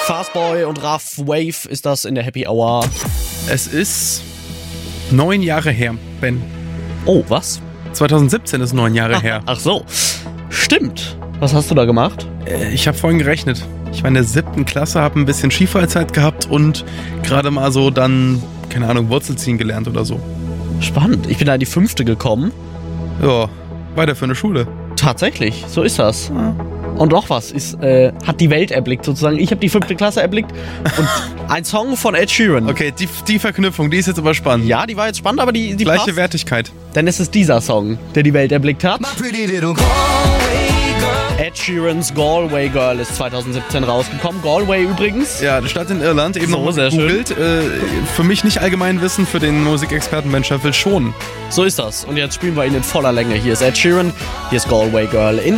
Fastboy und Rough Wave ist das in der Happy Hour. Es ist 9 Jahre her, Ben. Oh, was? 2017 ist 9 Jahre her. Ach so. Stimmt. Was hast du da gemacht? Ich habe vorhin gerechnet. Ich war in der 7. Klasse, habe ein bisschen Skifreizeit gehabt und gerade mal so dann, keine Ahnung, Wurzelziehen gelernt oder so. Spannend. Ich bin da in die 5. gekommen. Ja, weiter für eine Schule. Tatsächlich, so ist das. Ja. Und noch was, hat die Welt erblickt sozusagen. Ich habe die 5. Klasse erblickt und ein Song von Ed Sheeran. Okay, die Verknüpfung, die ist jetzt aber spannend. Ja, die war jetzt spannend, aber die Gleiche passt. Wertigkeit. Denn es ist dieser Song, der die Welt erblickt hat. Ed Sheerans Galway Girl ist 2017 rausgekommen. Galway übrigens. Ja, die Stadt in Irland, eben So, noch sehr gegoogelt. Für mich nicht Allgemeinwissen, für den Musikexperten Ben Schöffel schon. So ist das. Und jetzt spielen wir ihn in voller Länge. Hier ist Ed Sheeran, hier ist Galway Girl.